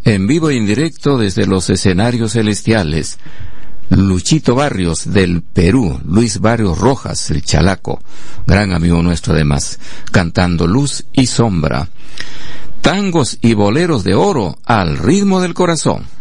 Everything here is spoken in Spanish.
en vivo e indirecto desde los escenarios celestiales. Luchito Barrios del Perú, Luis Barrios Rojas, el Chalaco, gran amigo nuestro además, cantando Luz y Sombra. Tangos y boleros de oro al ritmo del corazón.